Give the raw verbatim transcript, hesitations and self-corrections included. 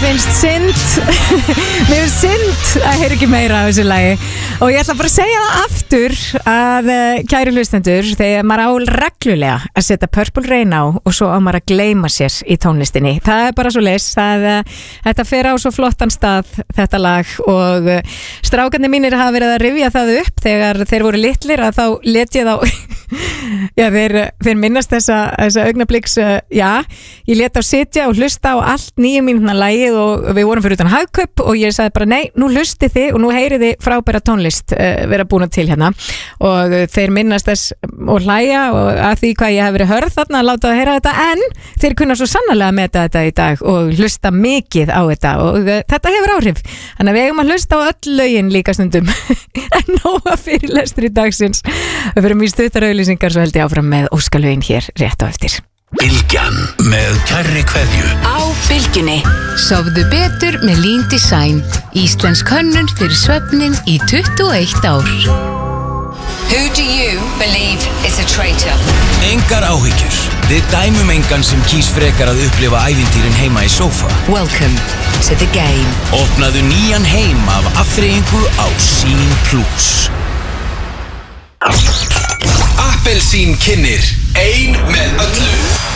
finnst synd Mér finnst synd að heyra ekki meira af þessu lagi. Og ég ætla bara að segja það aftur að kæru hlustendur, þegar maður á reglulega að setja Purple Rain á og svo á maður að gleyma sér í tónlistinni. Það er bara svo leys að þetta fer á svo flottan stað, þetta lag, og strákarnir mínir hafa verið að rifja það upp þegar þeir voru litlir, að þá let ég þá já, þeir, þeir minnast þessa, þessa augnabliks, já, ég let á sitja og hlusta á allt nýju mínútna lagið og við vorum fyrir utan Hagkaup og ég sagði bara nei, nú hlusti þið og nú heyrið þið frábæra tónlist uh, vera búin til hérna, og þeir minnast þess og hlæja og að því hvað ég hef verið hörð þarna að láta að heyra þetta, en þeir kunna svo sannarlega að meta þetta í dag og hlusta mikið á þetta og uh, þetta hefur áhrif, þannig að við eigum að hlusta á öll lögin líka stundum en nóga fyrirlestur í dagsins. Við fyrir mjög stuttar auglýsingar, svo held ég áfram með óskalögin hér rétt á eftir. Bylgjan með kærri kveðju á Bylgjunni. Sofðu betur með Lean Design. Íslensk hönnun fyrir svefnin í tuttugu og eitt ár. Who do you believe is a traitor? Engar áhyggjur. Við dæmum engan sem kýs frekar að upplifa ævintýrin heima í sófa. Welcome to the game. Opnaðu nýjan heim af afþreyingu á Sín Plus. Appelsín kynnir ein með öllu.